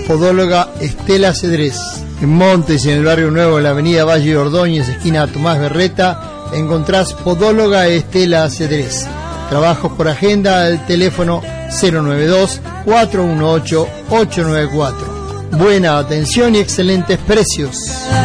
Podóloga Estela Cedrés. En Montes y en el Barrio Nuevo, en la avenida Valle Ordóñez, esquina Tomás Berreta, encontrás Podóloga Estela Cedrés. Trabajos por agenda al teléfono 092-418-894. Buena atención y excelentes precios.